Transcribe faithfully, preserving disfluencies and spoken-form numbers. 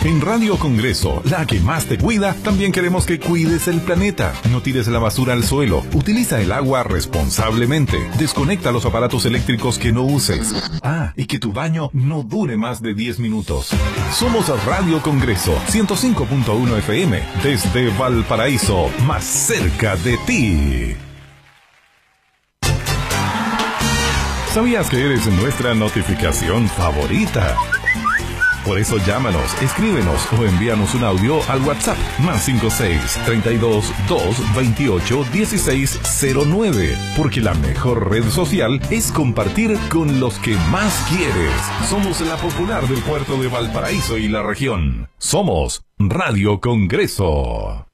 En Radio Congreso, la que más te cuida, también queremos que cuides el planeta. No tires la basura al suelo, utiliza el agua responsablemente, desconecta los aparatos eléctricos que no uses. Ah, y que tu baño no dure más de diez minutos. Somos Radio Congreso, ciento cinco punto uno F M, desde Valparaíso, más cerca de ti. ¿Sabías que eres nuestra notificación favorita? Por eso llámanos, escríbenos o envíanos un audio al WhatsApp más cinco seis, treinta y dos, dos, veintiocho, dieciséis, cero nueve. Porque la mejor red social es compartir con los que más quieres. Somos la popular del puerto de Valparaíso y la región. Somos Radio Congreso.